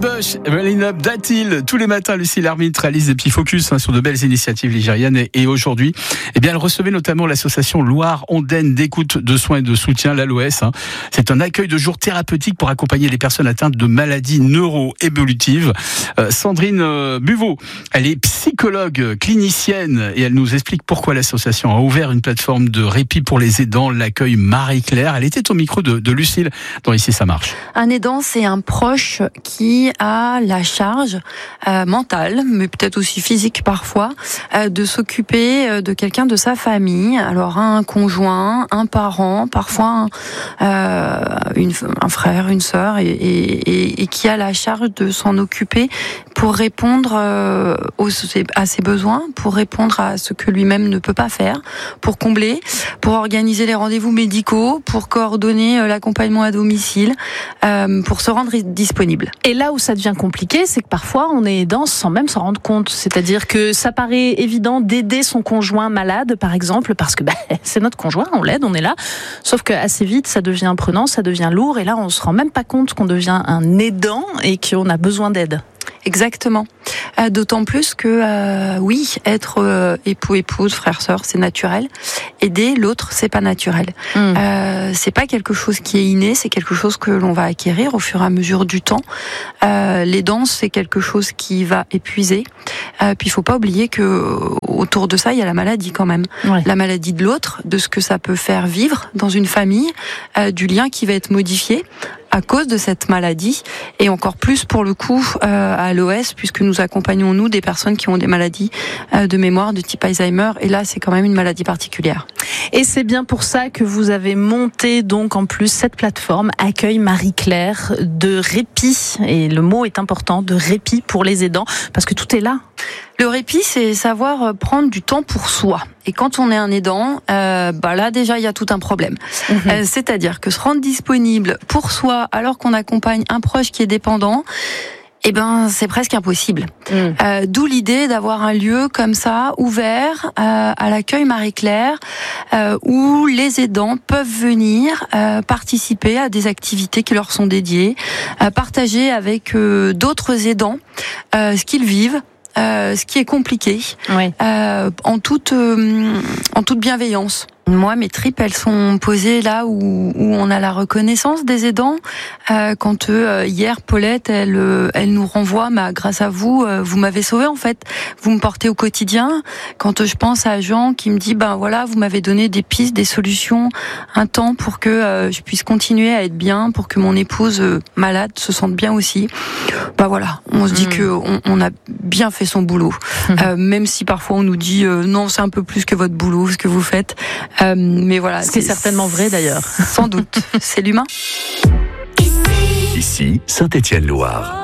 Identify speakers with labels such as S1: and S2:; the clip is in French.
S1: Bush, Rolling Up That Hill. Tous les matins, Lucie Lermite réalise des petits focus sur de belles initiatives ligériennes. Et aujourd'hui, elle recevait notamment l'association Loire-Ondaine d'écoute, de soins et de soutien, l'ALOS. C'est un accueil de jour thérapeutique pour accompagner les personnes atteintes de maladies neuro-évolutives. Sandrine Buveau, elle est psychologue clinicienne et elle nous explique pourquoi l'association a ouvert une plateforme de répit pour les aidants, l'accueil Marie-Claire. Elle était au micro de Lucille dans Ici ça marche.
S2: Un aidant, c'est un proche qui a la charge mentale, mais peut-être aussi physique parfois, de s'occuper de quelqu'un de sa famille. Alors un conjoint, un parent, parfois un frère, une sœur, et qui a la charge de s'en occuper pour répondre à ses besoins, pour répondre à ce que lui-même ne peut pas faire, pour combler, pour organiser les rendez-vous médicaux, pour coordonner l'accompagnement à domicile, pour se rendre disponible.
S3: Et là où ça devient compliqué, c'est que parfois on est aidant sans même s'en rendre compte. C'est-à-dire que ça paraît évident d'aider son conjoint malade, par exemple, parce que c'est notre conjoint, on l'aide, on est là. Sauf que assez vite, ça devient prenant, ça devient lourd, et là on se rend même pas compte qu'on devient un aidant et qu'on a besoin d'aide.
S2: Exactement. D'autant plus que oui, être époux, épouse, frère, sœur, c'est naturel. Aider l'autre, c'est pas naturel. C'est pas quelque chose qui est inné, c'est quelque chose que l'on va acquérir au fur et à mesure du temps. L'aidance, c'est quelque chose qui va épuiser. Puis il faut pas oublier que autour de ça, il y a la maladie quand même. Ouais. La maladie de l'autre, de ce que ça peut faire vivre dans une famille, du lien qui va être modifié à cause de cette maladie, et encore plus pour le coup à l'OS, puisque nous accompagnons nous des personnes qui ont des maladies de mémoire de type Alzheimer, et là c'est quand même une maladie particulière.
S3: Et c'est bien pour ça que vous avez monté donc en plus cette plateforme Accueil Marie-Claire de répit, et le mot est important, de répit pour les aidants, parce que tout est là.
S2: Le répit, c'est savoir prendre du temps pour soi. Et quand on est un aidant, là déjà il y a tout un problème. C'est-à-dire que se rendre disponible pour soi alors qu'on accompagne un proche qui est dépendant, c'est presque impossible. D'où l'idée d'avoir un lieu comme ça, ouvert à l'accueil Marie-Claire, où les aidants peuvent venir participer à des activités qui leur sont dédiées, partager avec d'autres aidants ce qu'ils vivent, ce qui est compliqué, en toute bienveillance. Moi, mes tripes, elles sont posées là où on a la reconnaissance des aidants. Quand hier, Paulette, elle nous renvoie, grâce à vous, vous m'avez sauvée en fait. Vous me portez au quotidien. Quand je pense à Jean qui me dit, vous m'avez donné des pistes, des solutions, un temps pour que je puisse continuer à être bien, pour que mon épouse malade se sente bien aussi. On se dit que on a bien fait son boulot. Même si parfois on nous dit non, c'est un peu plus que votre boulot, ce que vous faites. Mais voilà,
S3: c'est certainement vrai d'ailleurs.
S2: Sans doute, c'est l'humain.
S4: Ici, Saint-Étienne-Loire.